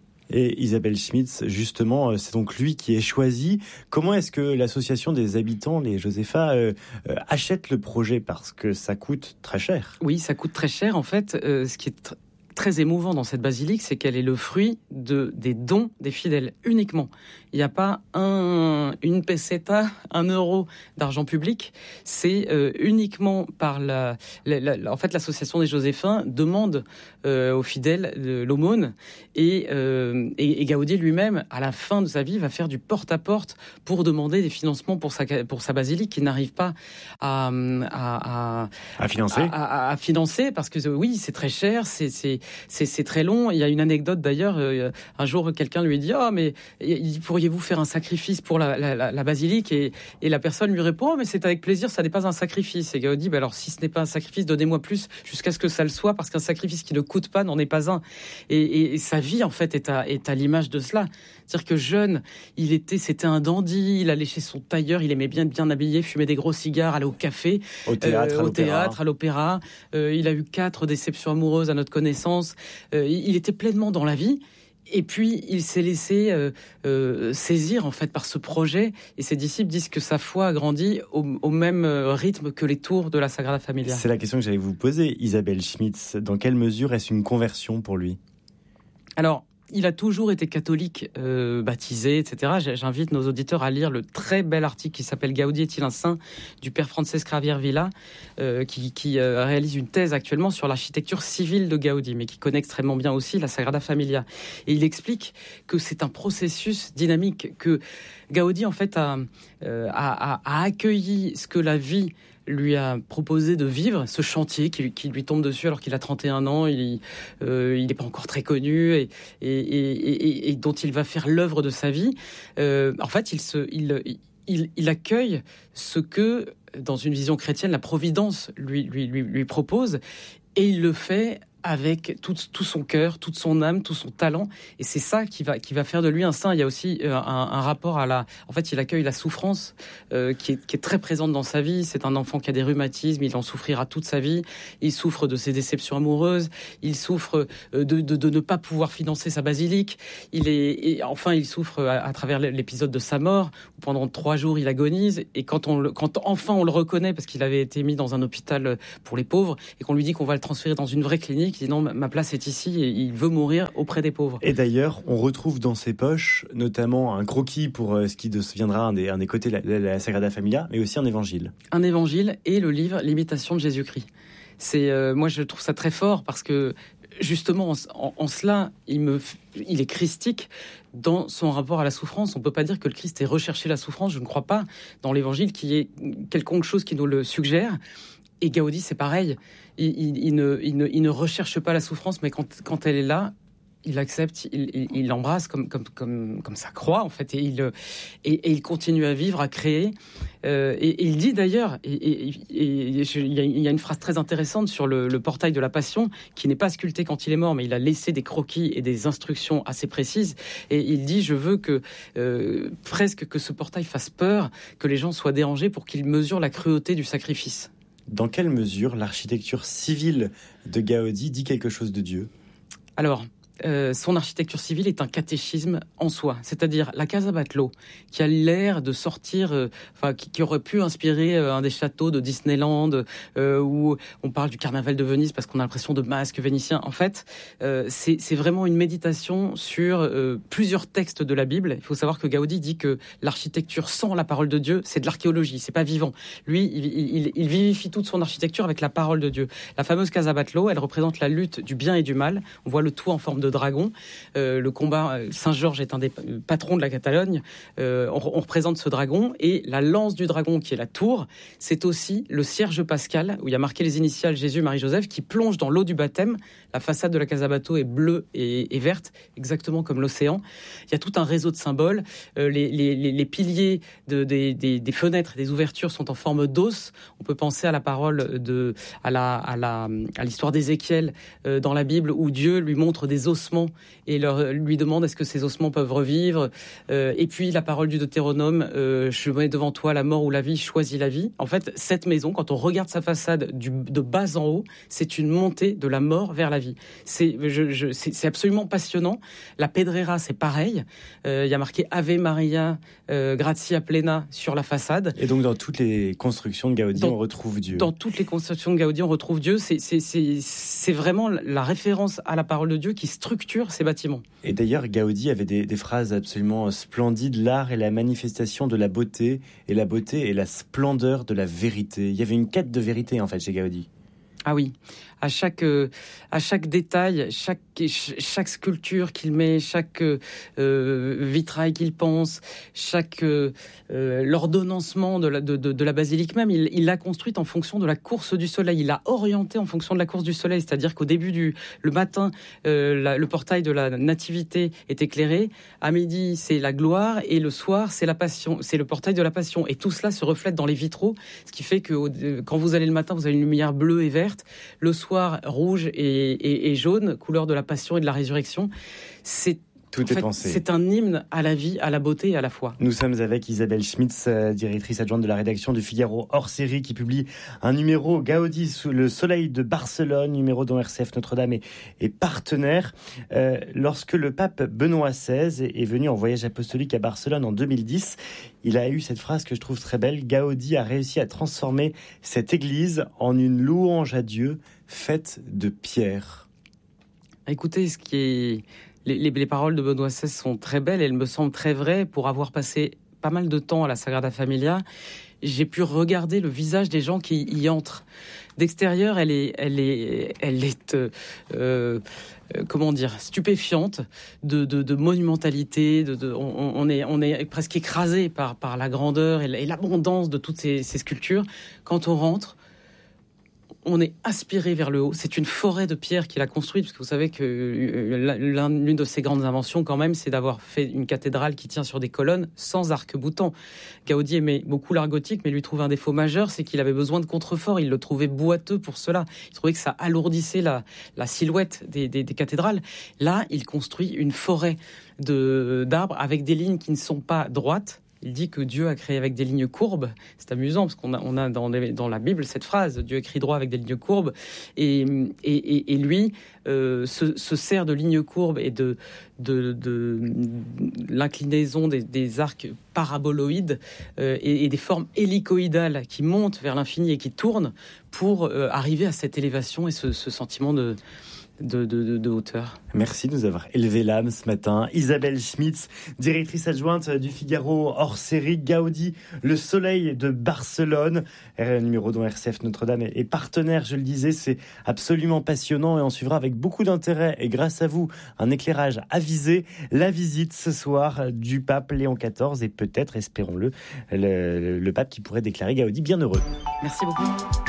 Et Isabelle Schmitz, justement, c'est donc lui qui est choisi. Comment est-ce que l'association des habitants, les Josépha, euh, euh, achète le projet ? Parce que ça coûte très cher. Oui, ça coûte très cher. En fait, euh, ce qui est tr- très émouvant dans cette basilique, c'est qu'elle est le fruit de, des dons des fidèles uniquement. il n'y a pas un, une peseta, un euro d'argent public. C'est euh, uniquement par la, la, la, en fait, l'association des Joséphins demande euh, aux fidèles de l'aumône et, euh, et, et Gaudi lui-même, à la fin de sa vie, va faire du porte-à-porte pour demander des financements pour sa, pour sa basilique qui n'arrive pas à, à, à, à financer. À, à, à financer parce que oui, c'est très cher, c'est, c'est, c'est, c'est très long. Il y a une anecdote d'ailleurs. Euh, un jour, quelqu'un lui dit ah oh, mais pourriez-vous faire un sacrifice pour la, la, la, la basilique et, et la personne lui répond oh, mais c'est avec plaisir, ça n'est pas un sacrifice. Et Gaudi, bah alors si ce n'est pas un sacrifice, donnez-moi plus jusqu'à ce que ça le soit, parce qu'un sacrifice qui ne coûte pas n'en est pas un. Et, et, et sa vie en fait est à, est à l'image de cela. C'est-à-dire que jeune, il était, c'était un dandy. Il allait chez son tailleur, il aimait bien être bien habillé, fumer des gros cigares, aller au café, au théâtre, euh, à au l'opéra. théâtre, à l'opéra. Euh, il a eu quatre déceptions amoureuses à notre connaissance. Euh, il était pleinement dans la vie. Et puis, il s'est laissé euh, euh, saisir en fait par ce projet. Et ses disciples disent que sa foi a grandi au, au même rythme que les tours de la Sagrada Familia. C'est la question que j'allais vous poser, Isabelle Schmitz. Dans quelle mesure est-ce une conversion pour lui ? Alors, il a toujours été catholique, euh, baptisé, et cetera. J'invite nos auditeurs à lire le très bel article qui s'appelle « Gaudi est-il un saint ?» du père Francesc Javier Villa, euh, qui, qui euh, réalise une thèse actuellement sur l'architecture civile de Gaudi, mais qui connaît extrêmement bien aussi la Sagrada Familia. Et il explique que c'est un processus dynamique, que Gaudi, en fait, a, euh, a, a, a accueilli ce que la vie lui a proposé de vivre, ce chantier qui, qui lui tombe dessus alors qu'il a trente et un ans, il euh, il n'est pas encore très connu et, et, et, et, et dont il va faire l'œuvre de sa vie. Euh, en fait, il, se, il, il, il accueille ce que, dans une vision chrétienne, la Providence lui, lui, lui, lui propose, et il le fait avec tout, tout son cœur, toute son âme, tout son talent. Et c'est ça qui va, qui va faire de lui un saint. Il y a aussi un, un rapport à la... En fait, il accueille la souffrance euh, qui, est, qui est très présente dans sa vie. C'est un enfant qui a des rhumatismes, il en souffrira toute sa vie. Il souffre de ses déceptions amoureuses. Il souffre de, de, de ne pas pouvoir financer sa basilique. Il est, et enfin, il souffre à, à travers l'épisode de sa mort, où pendant trois jours, il agonise. Et quand, on le, quand enfin on le reconnaît, parce qu'il avait été mis dans un hôpital pour les pauvres, et qu'on lui dit qu'on va le transférer dans une vraie clinique, il dit non, ma place est ici, et il veut mourir auprès des pauvres. Et d'ailleurs, on retrouve dans ses poches notamment un croquis pour euh, ce qui deviendra un des, un des côtés de la, la, la Sagrada Familia, mais aussi un évangile. Un évangile et le livre L'imitation de Jésus-Christ. C'est, euh, moi, je trouve ça très fort parce que justement, en, en, en cela, il, me, il est christique dans son rapport à la souffrance. On ne peut pas dire que le Christ ait recherché la souffrance. Je ne crois pas dans l'évangile qu'il y ait quelconque chose qui nous le suggère. Et Gaudi, c'est pareil. Il, il, il, ne, il, ne, il ne recherche pas la souffrance, mais quand, quand elle est là, il l'accepte, il, il, il l'embrasse comme, comme, comme, comme ça croit, en fait. Et il, et, et il continue à vivre, à créer. Euh, et, et il dit d'ailleurs, et, et, et, et je, il, y a, il y a une phrase très intéressante sur le, le portail de la Passion, qui n'est pas sculpté quand il est mort, mais il a laissé des croquis et des instructions assez précises. Et il dit, je veux que euh, presque que ce portail fasse peur, que les gens soient dérangés pour qu'ils mesurent la cruauté du sacrifice. Dans quelle mesure l'architecture civile de Gaudi dit quelque chose de Dieu ? Alors, euh, son architecture civile est un catéchisme en soi. C'est-à-dire la Casa Batlló, qui a l'air de sortir, euh, enfin, qui, qui aurait pu inspirer euh, un des châteaux de Disneyland, euh, où on parle du carnaval de Venise parce qu'on a l'impression de masques vénitiens. En fait, euh, c'est, c'est vraiment une méditation sur euh, plusieurs textes de la Bible. Il faut savoir que Gaudi dit que l'architecture sans la parole de Dieu, c'est de l'archéologie, c'est pas vivant. Lui, il, il, il vivifie toute son architecture avec la parole de Dieu. La fameuse Casa Batlló, elle représente la lutte du bien et du mal. On voit le tout en forme de dragon. Euh, le combat, Saint-Georges est un des patrons de la Catalogne. Euh, on, on représente ce dragon, et la lance du dragon, qui est la tour, c'est aussi le cierge pascal, où il y a marqué les initiales Jésus, Marie, Joseph, qui plonge dans l'eau du baptême. La façade de la Casa Batlló est bleue et, et verte, exactement comme l'océan. Il y a tout un réseau de symboles. Euh, les, les, les piliers de, des, des, des fenêtres et des ouvertures sont en forme d'os. On peut penser à la parole de, à la, à la, à l'histoire d'Ézéchiel euh, dans la Bible, où Dieu lui montre des ossements et leur, lui demande est-ce que ces ossements peuvent revivre. Euh, et puis la parole du Deutéronome, euh, je mets devant toi la mort ou la vie, choisis la vie. En fait, cette maison, quand on regarde sa façade du, de bas en haut, c'est une montée de la mort vers la vie. C'est, je, je, c'est, c'est absolument passionnant. La Pedrera, c'est pareil. Euh, il y a marqué Ave Maria, euh, gratia plena sur la façade. Et donc dans toutes les constructions de Gaudi, dans, on retrouve Dieu. Dans toutes les constructions de Gaudi, on retrouve Dieu. C'est, c'est, c'est, c'est vraiment la référence à la parole de Dieu qui structure structurent ces bâtiments. Et d'ailleurs, Gaudi avait des, des phrases absolument splendides. L'art est la manifestation de la beauté, et la beauté est la splendeur de la vérité. Il y avait une quête de vérité, en fait, chez Gaudi. Ah oui, à chaque, euh, à chaque détail, chaque, chaque sculpture qu'il met, chaque euh, vitrail qu'il pense, chaque euh, l'ordonnancement de la, de, de, de la basilique même, il, il l'a construite en fonction de la course du soleil. Il l'a orienté en fonction de la course du soleil, c'est-à-dire qu'au début du le matin, euh, la, le portail de la Nativité est éclairé, à midi c'est la gloire et le soir c'est la passion, c'est le portail de la passion. Et tout cela se reflète dans les vitraux, ce qui fait que au, quand vous allez le matin, vous avez une lumière bleue et verte. Le soir, rouge et, et, et jaune, couleur de la passion et de la résurrection. C'est Tout en est fait, pensé. C'est un hymne à la vie, à la beauté et à la foi. Nous sommes avec Isabelle Schmitz, directrice adjointe de la rédaction du Figaro hors série, qui publie un numéro Gaudi sous le soleil de Barcelone, numéro dont R C F Notre-Dame est, est partenaire. Euh, lorsque le pape Benoît seize est venu en voyage apostolique à Barcelone en deux mille dix, il a eu cette phrase que je trouve très belle. Gaudi a réussi à transformer cette église en une louange à Dieu faite de pierre. Écoutez, ce qui est... Les, les, les paroles de Benoît seize sont très belles et elles me semblent très vraies. Pour avoir passé pas mal de temps à la Sagrada Familia, j'ai pu regarder le visage des gens qui y entrent. D'extérieur, elle est, elle est, elle est, euh, euh, comment dire, stupéfiante de, de, de monumentalité. De, de, on, on est, on est presque écrasé par, par la grandeur et l'abondance de toutes ces, ces sculptures. Quand on rentre, on est aspiré vers le haut. C'est une forêt de pierres qu'il a construite, parce que vous savez que l'une de ses grandes inventions, quand même, c'est d'avoir fait une cathédrale qui tient sur des colonnes sans arc-boutant. Gaudi aimait beaucoup l'art gothique, mais lui trouve un défaut majeur, c'est qu'il avait besoin de contreforts. Il le trouvait boiteux pour cela. Il trouvait que ça alourdissait la, la silhouette des, des, des cathédrales. Là, il construit une forêt de, d'arbres avec des lignes qui ne sont pas droites. Il dit que Dieu a créé avec des lignes courbes. C'est amusant parce qu'on a, on a dans, les, dans la Bible cette phrase, Dieu écrit droit avec des lignes courbes. Et, et, et, et lui euh, se, se sert de lignes courbes et de, de, de, de l'inclinaison des, des arcs paraboloïdes euh, et, et des formes hélicoïdales qui montent vers l'infini et qui tournent pour euh, arriver à cette élévation et ce, ce sentiment de... De, de, de hauteur. Merci de nous avoir élevé l'âme ce matin. Isabelle Schmitz, directrice adjointe du Figaro hors série, Gaudi, le soleil de Barcelone, numéro dont R C F Notre-Dame est partenaire, je le disais, c'est absolument passionnant et on suivra avec beaucoup d'intérêt et grâce à vous un éclairage avisé, la visite ce soir du pape Léon quatorze et peut-être, espérons-le, le, le pape qui pourrait déclarer Gaudi bien heureux. Merci beaucoup.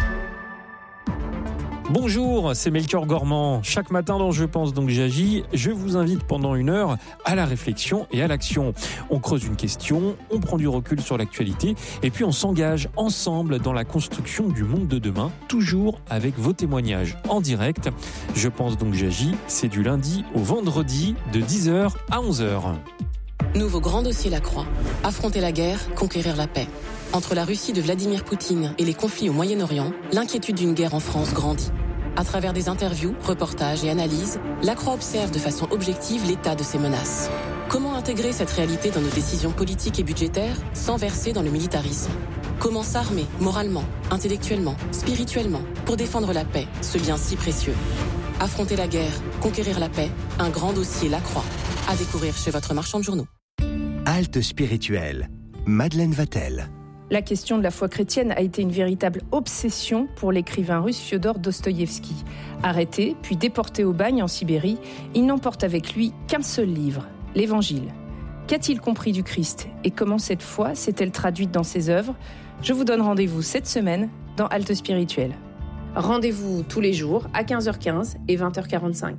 Bonjour, c'est Melchior Gormand. Chaque matin dans Je pense donc j'agis, je vous invite pendant une heure à la réflexion et à l'action. On creuse une question, on prend du recul sur l'actualité et puis on s'engage ensemble dans la construction du monde de demain, toujours avec vos témoignages en direct. Je pense donc j'agis, c'est du lundi au vendredi de dix heures à onze heures. Nouveau grand dossier La Croix. Affronter la guerre, conquérir la paix. Entre la Russie de Vladimir Poutine et les conflits au Moyen-Orient, l'inquiétude d'une guerre en France grandit. À travers des interviews, reportages et analyses, La Croix observe de façon objective l'état de ces menaces. Comment intégrer cette réalité dans nos décisions politiques et budgétaires sans verser dans le militarisme ? Comment s'armer moralement, intellectuellement, spirituellement pour défendre la paix, ce bien si précieux ? Affronter la guerre, conquérir la paix, un grand dossier La Croix. À découvrir chez votre marchand de journaux. Halte spirituelle. Madeleine Vatel. La question de la foi chrétienne a été une véritable obsession pour l'écrivain russe Fiodor Dostoïevski. Arrêté, puis déporté au bagne en Sibérie, il n'emporte avec lui qu'un seul livre, l'Évangile. Qu'a-t-il compris du Christ et comment cette foi s'est-elle traduite dans ses œuvres ? Je vous donne rendez-vous cette semaine dans Halte spirituelle. Rendez-vous tous les jours à quinze heures quinze et vingt heures quarante-cinq.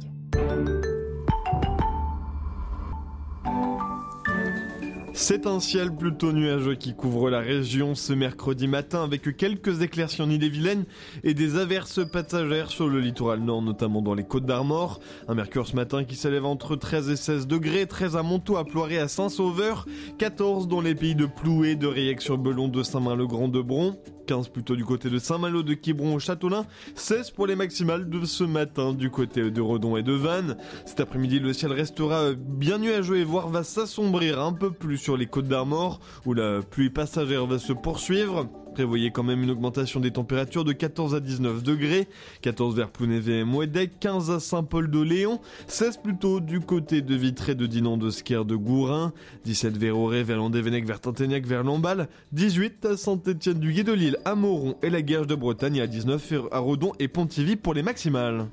C'est un ciel plutôt nuageux qui couvre la région ce mercredi matin avec quelques éclaircies en Ille-et-Vilaine et des averses passagères sur le littoral nord, notamment dans les Côtes-d'Armor. Un mercure ce matin qui s'élève entre treize et seize degrés, treize à Montaut, à Ploiré, à Saint-Sauveur, quatorze dans les pays de Ploué, de Riec-sur-Belon, de Saint-Main-le-Grand, de Bron, quinze plutôt du côté de Saint-Malo, de Quiberon au Châteaulin, seize pour les maximales de ce matin du côté de Redon et de Vannes. Cet après-midi, le ciel restera bien nuageux et voire va s'assombrir un peu plus sur les Côtes-d'Armor où la pluie passagère va se poursuivre. Prévoyez quand même une augmentation des températures de quatorze à dix-neuf degrés, quatorze vers Plounévez et Mouédec, quinze à Saint-Paul-de-Léon, seize plutôt du côté de Vitré, de Dinan, de Sker, de Gourin, dix-sept vers Auray, vers Landévennec, vers Tinténiac, vers Lamballe, dix-huit à Saint-Étienne-du-Gué de Lille, à Moron et la Guerche de Bretagne, et à dix-neuf à Redon et Pontivy pour les maximales.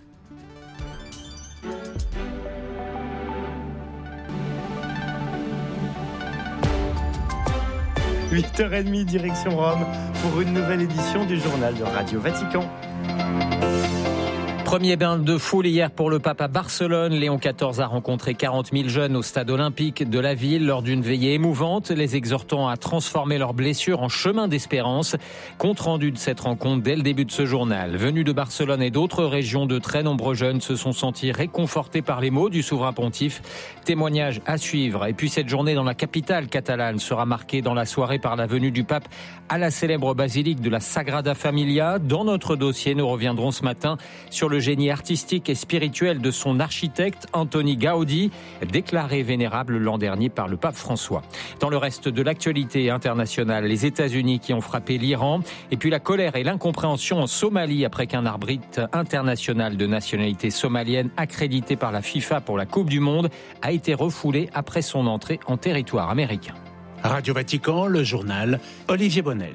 huit heures trente, direction Rome, pour une nouvelle édition du journal de Radio Vatican. Premier bain de foule hier pour le pape à Barcelone. Léon quatorze a rencontré quarante mille jeunes au stade olympique de la ville lors d'une veillée émouvante, les exhortant à transformer leurs blessures en chemin d'espérance. Compte rendu de cette rencontre dès le début de ce journal. Venus de Barcelone et d'autres régions, de très nombreux jeunes se sont sentis réconfortés par les mots du souverain pontife. Témoignage à suivre. Et puis cette journée dans la capitale catalane sera marquée dans la soirée par la venue du pape à la célèbre basilique de la Sagrada Familia. Dans notre dossier, nous reviendrons ce matin sur le génie artistique et spirituel de son architecte Antoni Gaudi, déclaré vénérable l'an dernier par le pape François. Dans le reste de l'actualité internationale, les États-Unis qui ont frappé l'Iran, et puis la colère et l'incompréhension en Somalie après qu'un arbitre international de nationalité somalienne accrédité par la FIFA pour la Coupe du Monde a été refoulé après son entrée en territoire américain. Radio Vatican, le journal, Olivier Bonnel.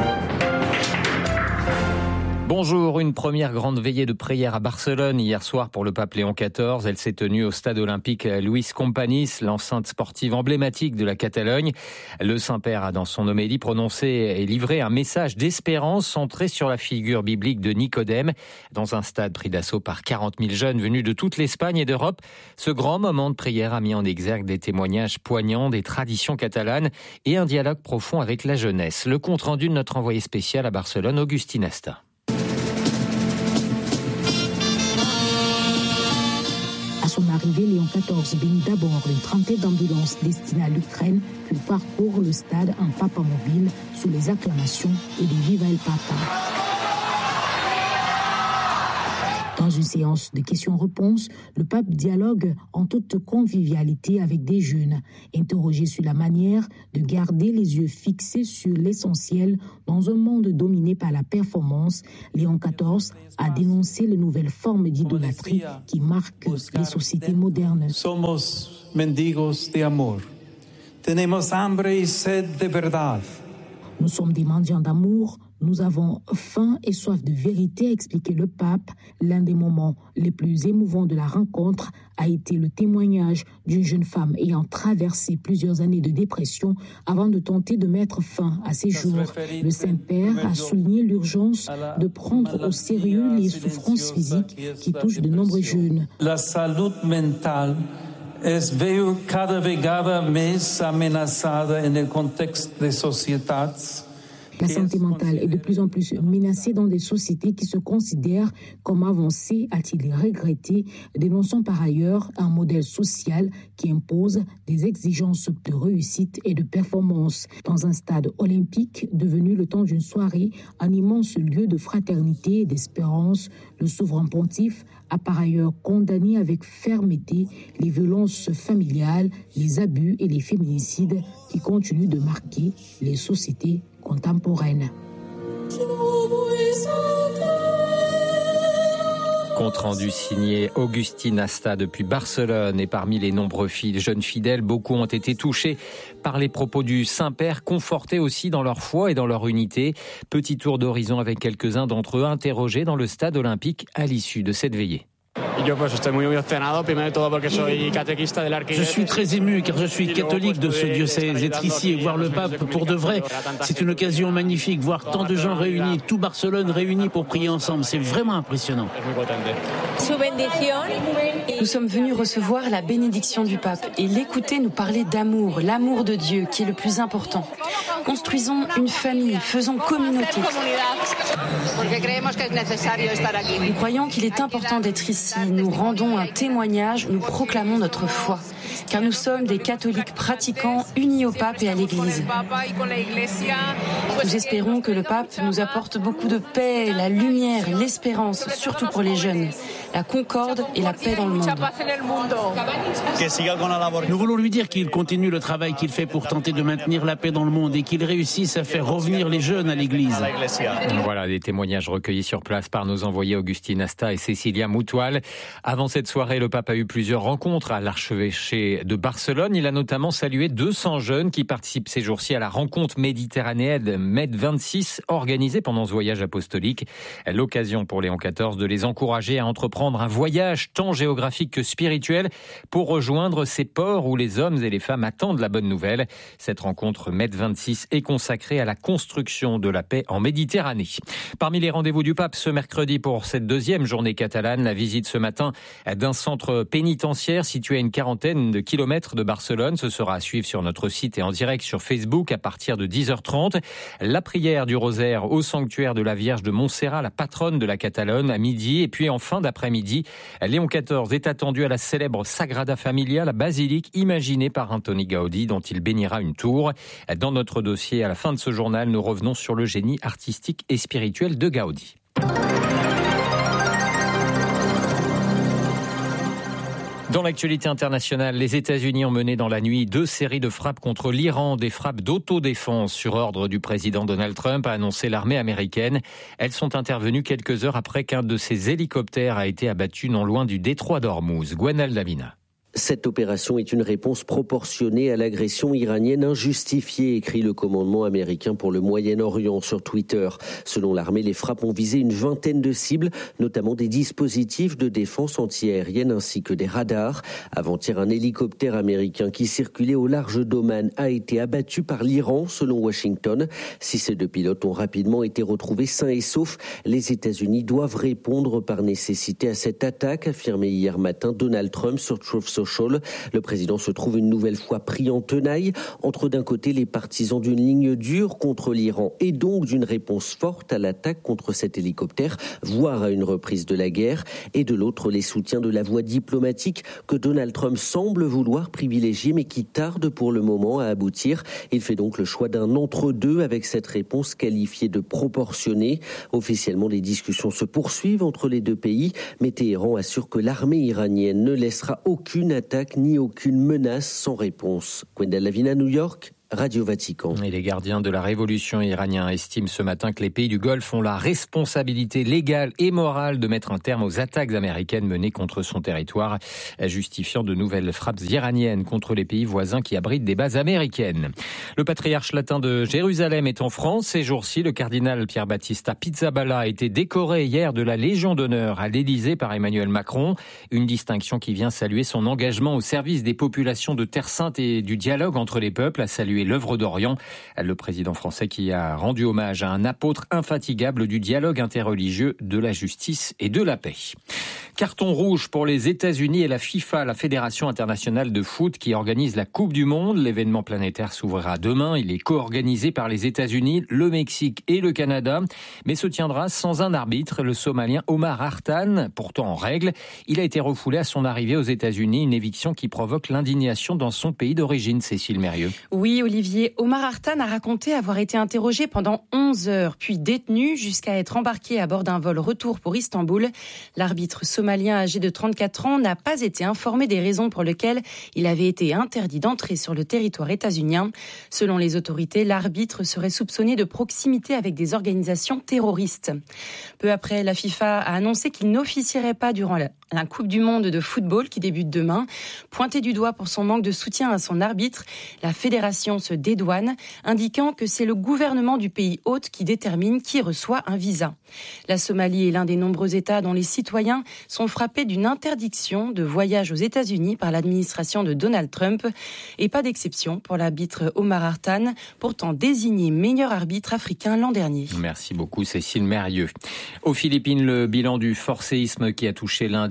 Bonjour, une première grande veillée de prière à Barcelone hier soir pour le pape Léon quatorze. Elle s'est tenue au stade olympique Luis Companys, l'enceinte sportive emblématique de la Catalogne. Le Saint-Père a dans son homélie prononcé et livré un message d'espérance centré sur la figure biblique de Nicodème. Dans un stade pris d'assaut par quarante mille jeunes venus de toute l'Espagne et d'Europe, ce grand moment de prière a mis en exergue des témoignages poignants des traditions catalanes et un dialogue profond avec la jeunesse. Le compte-rendu de notre envoyé spécial à Barcelone, Augustin Asta. À son arrivée, Léon quatorze bénit d'abord une trentaine d'ambulances destinées à l'Ukraine, puis parcourt le stade en papamobile sous les acclamations et les Viva el Papa. Dans une séance de questions-réponses, le pape dialogue en toute convivialité avec des jeunes. Interrogé sur la manière de garder les yeux fixés sur l'essentiel dans un monde dominé par la performance, Léon quatorze a dénoncé les nouvelles formes d'idolâtrie qui marquent les sociétés modernes. Somos mendigos de amor. Tenemos hambre y sed de verdad. Nous sommes des mendiants d'amour. Nous avons faim et soif de vérité, a expliqué le pape. L'un des moments les plus émouvants de la rencontre a été le témoignage d'une jeune femme ayant traversé plusieurs années de dépression avant de tenter de mettre fin à ses jours. Le Saint-Père a souligné l'urgence de prendre au sérieux les souffrances physiques qui touchent de nombreux jeunes. La salud mental es veio cada vegada mais amenaçada en el contexto de sociedades. La santé mentale est de plus en plus menacée dans des sociétés qui se considèrent comme avancées, a-t-il regretté, dénonçant par ailleurs un modèle social qui impose des exigences de réussite et de performance. Dans un stade olympique devenu le temps d'une soirée, un immense lieu de fraternité et d'espérance, le souverain pontife a par ailleurs condamné avec fermeté les violences familiales, les abus et les féminicides qui continuent de marquer les sociétés contemporaines. Compte rendu signé Augustin Asta depuis Barcelone, et parmi les nombreux jeunes fidèles, beaucoup ont été touchés par les propos du Saint-Père, confortés aussi dans leur foi et dans leur unité. Petit tour d'horizon avec quelques-uns d'entre eux interrogés dans le stade olympique à l'issue de cette veillée. Je suis très ému car je suis catholique de ce diocèse. Être ici et voir le pape pour de vrai, c'est une occasion magnifique. Voir tant de gens réunis, tout Barcelone réuni pour prier ensemble, c'est vraiment impressionnant. Nous sommes venus recevoir la bénédiction du pape et l'écouter nous parler d'amour, l'amour de Dieu qui est le plus important. Construisons une famille, faisons communauté. Nous croyons qu'il est important d'être ici, nous rendons un témoignage, nous proclamons notre foi. Car nous sommes des catholiques pratiquants unis au pape et à l'Église. Nous espérons que le pape nous apporte beaucoup de paix, la lumière, l'espérance, surtout pour les jeunes, la concorde et la paix dans le monde. Nous voulons lui dire qu'il continue le travail qu'il fait pour tenter de maintenir la paix dans le monde et qu'il réussisse à faire revenir les jeunes à l'Église. Voilà des témoignages recueillis sur place par nos envoyés Augustine Asta et Cécilia Moutoile. Avant cette soirée, le pape a eu plusieurs rencontres à l'archevêché de Barcelone. Il a notamment salué deux cents jeunes qui participent ces jours-ci à la rencontre méditerranéenne Med vingt-six organisée pendant ce voyage apostolique. L'occasion pour Léon quatorze de les encourager à entreprendre un voyage tant géographique que spirituel pour rejoindre ces ports où les hommes et les femmes attendent la bonne nouvelle. Cette rencontre Med vingt-six est consacrée à la construction de la paix en Méditerranée. Parmi les rendez-vous du pape ce mercredi pour cette deuxième journée catalane, la visite ce matin d'un centre pénitentiaire situé à une quarantaine de kilomètres de Barcelone. Ce sera à suivre sur notre site et en direct sur Facebook à partir de dix heures trente. La prière du rosaire au sanctuaire de la Vierge de Montserrat, la patronne de la Catalogne, à midi. Et puis en fin d'après-midi, Léon quatorze est attendu à la célèbre Sagrada Familia, la basilique imaginée par Antoni Gaudi, dont il bénira une tour. Dans notre dossier, à la fin de ce journal, nous revenons sur le génie artistique et spirituel de Gaudi. Dans l'actualité internationale, les États-Unis ont mené dans la nuit deux séries de frappes contre l'Iran, des frappes d'autodéfense sur ordre du président Donald Trump, a annoncé l'armée américaine. Elles sont intervenues quelques heures après qu'un de ses hélicoptères a été abattu non loin du détroit d'Ormuz. Gwenal Davina. Cette opération est une réponse proportionnée à l'agression iranienne injustifiée, écrit le commandement américain pour le Moyen-Orient sur Twitter. Selon l'armée, les frappes ont visé une vingtaine de cibles, notamment des dispositifs de défense antiaérienne ainsi que des radars. Avant-hier, un hélicoptère américain qui circulait au large d'Oman a été abattu par l'Iran, selon Washington. Si ces deux pilotes ont rapidement été retrouvés sains et saufs, les États-Unis doivent répondre par nécessité à cette attaque, affirmé hier matin Donald Trump sur Truth Social. Le président se trouve une nouvelle fois pris en tenaille entre d'un côté les partisans d'une ligne dure contre l'Iran et donc d'une réponse forte à l'attaque contre cet hélicoptère, voire à une reprise de la guerre, et de l'autre les soutiens de la voie diplomatique que Donald Trump semble vouloir privilégier mais qui tarde pour le moment à aboutir. Il fait donc le choix d'un entre-deux avec cette réponse qualifiée de proportionnée. Officiellement, les discussions se poursuivent entre les deux pays, mais Téhéran assure que l'armée iranienne ne laissera aucune attaque ni aucune menace sans réponse. Gwendal Lavina, New York, Radio Vatican. Et les gardiens de la révolution iranienne estiment ce matin que les pays du Golfe ont la responsabilité légale et morale de mettre un terme aux attaques américaines menées contre son territoire, justifiant de nouvelles frappes iraniennes contre les pays voisins qui abritent des bases américaines. Le patriarche latin de Jérusalem est en France. Ces jours-ci, le cardinal Pierre Battista Pizzaballa a été décoré hier de la Légion d'honneur à l'Élysée par Emmanuel Macron. Une distinction qui vient saluer son engagement au service des populations de Terre Sainte et du dialogue entre les peuples, a salué l'œuvre d'Orient. Le président français qui a rendu hommage à un apôtre infatigable du dialogue interreligieux, de la justice et de la paix. Carton rouge pour les États-Unis et la FIFA, la Fédération internationale de foot qui organise la Coupe du Monde. L'événement planétaire s'ouvrira demain. Il est co-organisé par les États-Unis, le Mexique et le Canada, mais se tiendra sans un arbitre, le Somalien Omar Hartan, pourtant en règle. Il a été refoulé à son arrivée aux États-Unis, une éviction qui provoque l'indignation dans son pays d'origine, Cécile Mérieux. Oui, Olivier, Omar Hartan a raconté avoir été interrogé pendant onze heures, puis détenu jusqu'à être embarqué à bord d'un vol retour pour Istanbul. L'arbitre somalien âgé de trente-quatre ans n'a pas été informé des raisons pour lesquelles il avait été interdit d'entrer sur le territoire états-unien. Selon les autorités, l'arbitre serait soupçonné de proximité avec des organisations terroristes. Peu après, la FIFA a annoncé qu'il n'officierait pas durant la La Coupe du Monde de football qui débute demain. Pointé du doigt pour son manque de soutien à son arbitre, la fédération se dédouane, indiquant que c'est le gouvernement du pays hôte qui détermine qui reçoit un visa. La Somalie est l'un des nombreux États dont les citoyens sont frappés d'une interdiction de voyage aux États-Unis par l'administration de Donald Trump. Et pas d'exception pour l'arbitre Omar Hartan, pourtant désigné meilleur arbitre africain l'an dernier. Merci beaucoup Cécile Mérieux. Aux Philippines, le bilan du fort séisme qui a touché lundi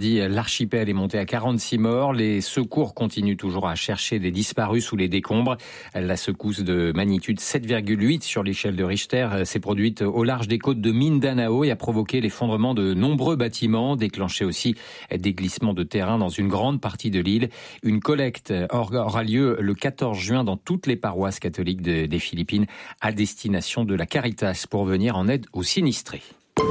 lundi, l'archipel est monté à quarante-six morts. Les secours continuent toujours à chercher des disparus sous les décombres. La secousse de magnitude sept virgule huit sur l'échelle de Richter s'est produite au large des côtes de Mindanao et a provoqué l'effondrement de nombreux bâtiments, déclenché aussi des glissements de terrain dans une grande partie de l'île. Une collecte aura lieu le quatorze juin dans toutes les paroisses catholiques de, des Philippines à destination de la Caritas pour venir en aide aux sinistrés.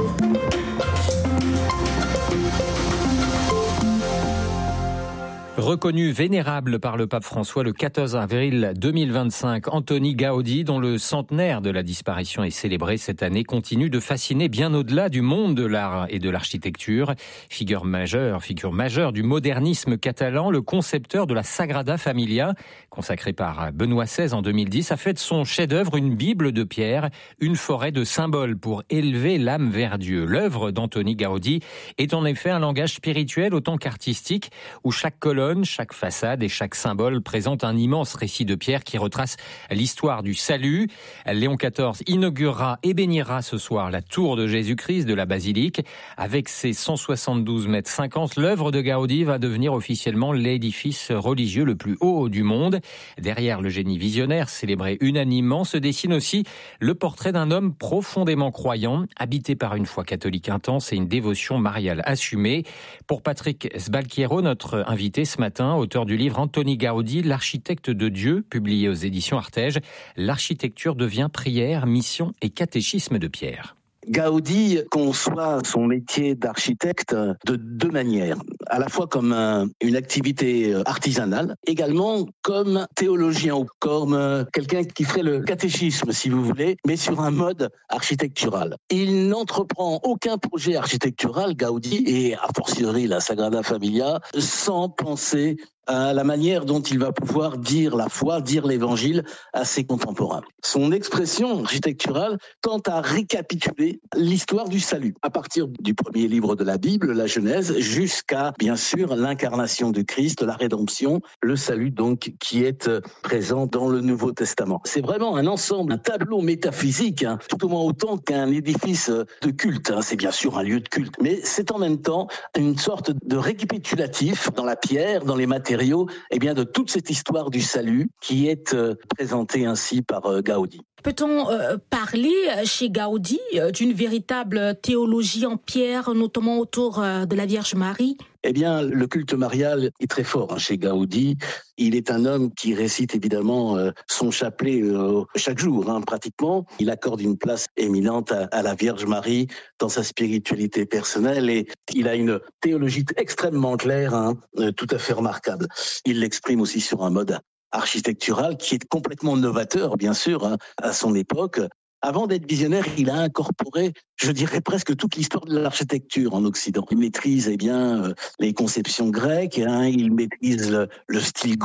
Reconnu vénérable par le pape François le quatorze avril deux mille vingt-cinq, Antoni Gaudi, dont le centenaire de la disparition est célébré cette année, continue de fasciner bien au-delà du monde de l'art et de l'architecture. Figure majeure, figure majeure du modernisme catalan, le concepteur de la Sagrada Familia, consacré par Benoît seize en deux mille dix, a fait de son chef-d'œuvre une Bible de pierre, une forêt de symboles pour élever l'âme vers Dieu. L'œuvre d'Antoni Gaudi est en effet un langage spirituel autant qu'artistique, où chaque colonne, chaque façade et chaque symbole présente un immense récit de pierre qui retrace l'histoire du salut. Léon quatorze inaugurera et bénira ce soir la tour de Jésus-Christ de la basilique. Avec ses cent soixante-douze mètres cinquante, l'œuvre de Gaudi va devenir officiellement l'édifice religieux le plus haut du monde. Derrière le génie visionnaire, célébré unanimement, se dessine aussi le portrait d'un homme profondément croyant, habité par une foi catholique intense et une dévotion mariale assumée. Pour Patrick Sbalquiero, notre invité ce matin, auteur du livre Antoni Gaudi, l'architecte de Dieu, publié aux éditions Artege, l'architecture devient prière, mission et catéchisme de Pierre. Gaudi conçoit son métier d'architecte de deux manières, à la fois comme un, une activité artisanale, également comme théologien ou comme quelqu'un qui ferait le catéchisme, si vous voulez, mais sur un mode architectural. Il n'entreprend aucun projet architectural, Gaudi, et a fortiori la Sagrada Familia, sans penser à la manière dont il va pouvoir dire la foi, dire l'évangile à ses contemporains. Son expression architecturale tend à récapituler l'histoire du salut, à partir du premier livre de la Bible, la Genèse, jusqu'à, bien sûr, l'incarnation de Christ, la rédemption, le salut donc qui est présent dans le Nouveau Testament. C'est vraiment un ensemble, un tableau métaphysique, hein, tout au moins autant qu'un édifice de culte. Hein. C'est bien sûr un lieu de culte, mais c'est en même temps une sorte de récapitulatif dans la pierre, dans les matériaux, eh bien, de toute cette histoire du salut qui est euh, présentée ainsi par euh, Gaudi. Peut-on euh, parler chez Gaudi euh, d'une véritable théologie en pierre, notamment autour euh, de la Vierge Marie ? Eh bien, le culte marial est très fort hein, chez Gaudi. Il est un homme qui récite évidemment euh, son chapelet euh, chaque jour, hein, pratiquement. Il accorde une place éminente à, à la Vierge Marie dans sa spiritualité personnelle et il a une théologie extrêmement claire, hein, euh, tout à fait remarquable. Il l'exprime aussi sur un mode architectural qui est complètement novateur, bien sûr, hein, à son époque. Avant d'être visionnaire, il a incorporé, je dirais presque toute l'histoire de l'architecture en Occident. Il maîtrise eh bien euh, les conceptions grecques, hein, il maîtrise le, le style